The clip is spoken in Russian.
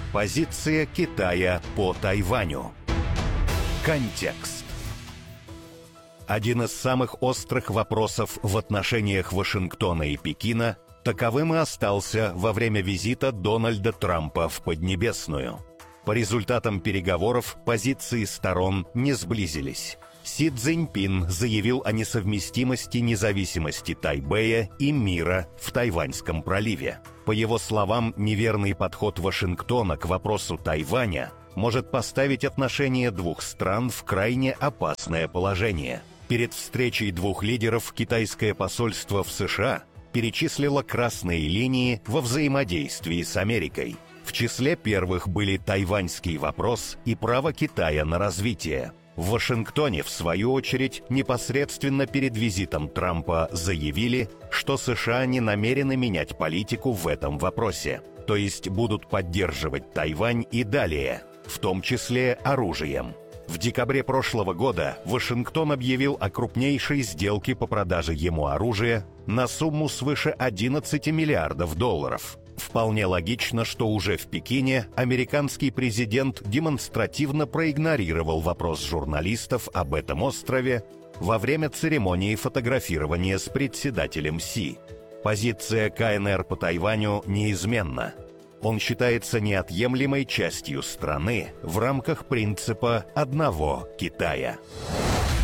Позиция Китая по Тайваню. Контекст. Один из самых острых вопросов в отношениях Вашингтона и Пекина таковым и остался во время визита Дональда Трампа в Поднебесную. По результатам переговоров позиции сторон не сблизились. Си Цзиньпин заявил о несовместимости независимости Тайбэя и мира в Тайваньском проливе. По его словам, неверный подход Вашингтона к вопросу Тайваня может поставить отношения двух стран в крайне опасное положение. Перед встречей двух лидеров китайское посольство в США перечислило красные линии во взаимодействии с Америкой. В числе первых были тайваньский вопрос и право Китая на развитие. В Вашингтоне, в свою очередь, непосредственно перед визитом Трампа заявили, что США не намерены менять политику в этом вопросе, то есть будут поддерживать Тайвань и далее, в том числе оружием. В декабре прошлого года Вашингтон объявил о крупнейшей сделке по продаже ему оружия на сумму свыше $11 миллиардов. Вполне логично, что уже в Пекине американский президент демонстративно проигнорировал вопрос журналистов об этом острове во время церемонии фотографирования с председателем Си. Позиция КНР по Тайваню неизменна. Он считается неотъемлемой частью страны в рамках принципа одного Китая.